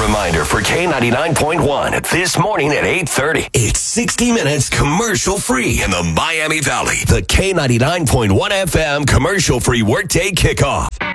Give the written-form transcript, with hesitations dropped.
reminder for K99.1 this morning at 8:30. It's 60 minutes commercial-free in the Miami Valley. The K99.1 FM commercial-free workday kickoff.